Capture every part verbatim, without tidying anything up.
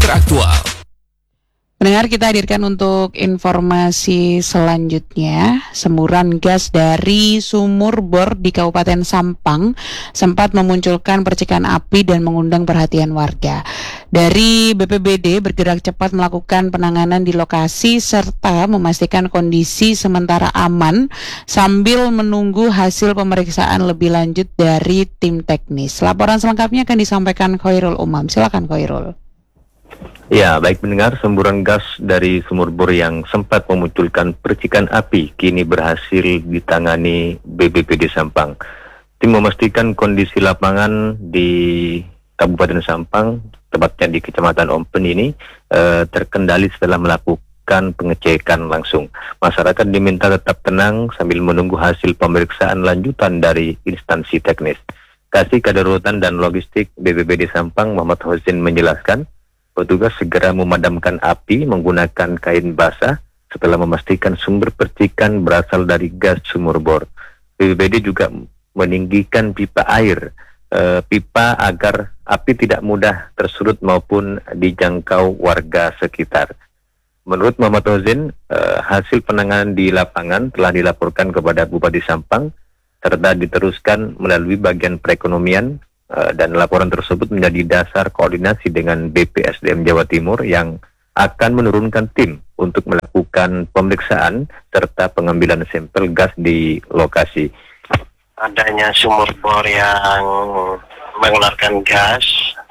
teraktual. Pendengar, kita hadirkan untuk informasi selanjutnya. Semburan gas dari sumur bor di Kabupaten Sampang sempat memunculkan percikan api dan mengundang perhatian warga. Dari B P B D bergerak cepat melakukan penanganan di lokasi serta memastikan kondisi sementara aman sambil menunggu hasil pemeriksaan lebih lanjut dari tim teknis. Laporan selengkapnya akan disampaikan Khairul Umam. Silakan Khairul. Ya, baik pendengar, semburan gas dari sumur bor yang sempat memunculkan percikan api kini berhasil ditangani B P B D Sampang. Tim memastikan kondisi lapangan di Kabupaten Sampang, tepatnya di Kecamatan Ompen ini, eh, terkendali setelah melakukan pengecekan langsung. Masyarakat diminta tetap tenang sambil menunggu hasil pemeriksaan lanjutan dari instansi teknis. Kasih Kedaruratan dan Logistik B P B D Sampang Muhammad Hussein menjelaskan, petugas segera memadamkan api menggunakan kain basah setelah memastikan sumber percikan berasal dari gas sumur bor. B P B D juga meninggikan pipa air, e, pipa agar api tidak mudah tersurut maupun dijangkau warga sekitar. Menurut Muhammad Hussein, e, hasil penanganan di lapangan telah dilaporkan kepada Bupati Sampang serta diteruskan melalui bagian perekonomian. Uh, dan laporan tersebut menjadi dasar koordinasi dengan B P S D M Jawa Timur yang akan menurunkan tim untuk melakukan pemeriksaan serta pengambilan sampel gas di lokasi. Adanya sumur bor yang mengeluarkan gas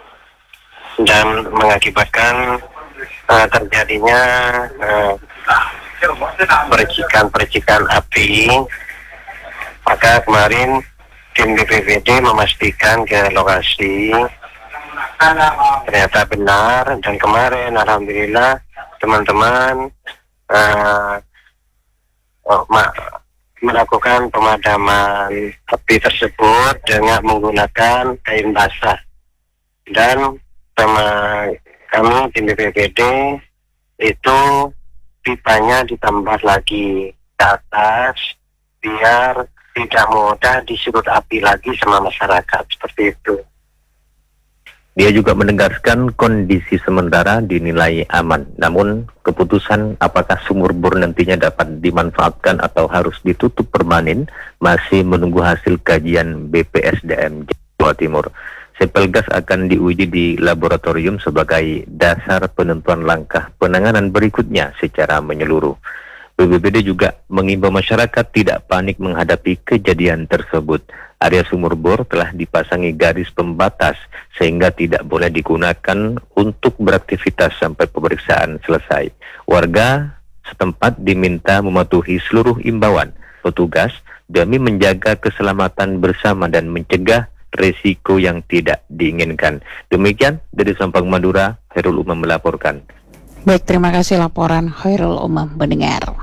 dan mengakibatkan uh, terjadinya uh, percikan-percikan api, maka kemarin tim B P B D memastikan ke lokasi, ternyata benar, dan kemarin alhamdulillah teman-teman uh, oh, ma- melakukan pemadaman api tersebut dengan menggunakan kain basah, dan sama kami tim B P B D itu pipanya ditambah lagi ke atas biar tidak mudah disudut api lagi sama masyarakat, seperti itu. Dia juga menegaskan kondisi sementara dinilai aman, namun keputusan apakah sumur bor nantinya dapat dimanfaatkan atau harus ditutup permanen masih menunggu hasil kajian B P S D M Jawa Timur. Sampel gas akan diuji di laboratorium sebagai dasar penentuan langkah penanganan berikutnya secara menyeluruh. B P B D juga mengimbau masyarakat tidak panik menghadapi kejadian tersebut. Area sumur bor telah dipasangi garis pembatas sehingga tidak boleh digunakan untuk beraktivitas sampai pemeriksaan selesai. Warga setempat diminta mematuhi seluruh imbauan petugas demi menjaga keselamatan bersama dan mencegah risiko yang tidak diinginkan. Demikian dari Sampang, Madura, Khairul Umam melaporkan. Baik, terima kasih laporan Khairul Umam. Mendengar.